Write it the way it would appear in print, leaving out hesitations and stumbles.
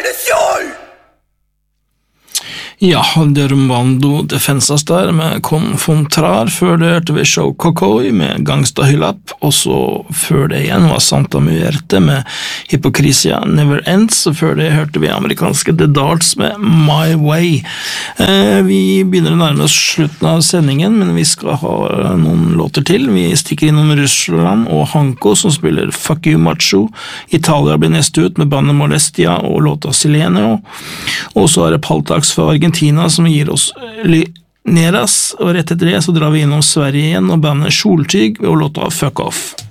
Attention! Ja, Derumando Defensas der med Confontrar, før det hørte vi Show Kokoi med Gangsta Hyllap, og så før det igjen var Santa Muerte med Hypocrisia Never Ends, og før det hørte vi amerikanske The Darts med My Way. Vi begynner å nærme oss slutten av sendingen, men vi skal ha noen låter til. Vi stikker innom Russland og Hanko som spiller Fuck You Macho. Italia blir neste ut med bandet Molestia og låta Silene, og så er det Paltax fra Argentina som gir oss Neras, og rett etter det så drar vi innom Sverige igjen og bandet Soltyg og låta Fuck Off.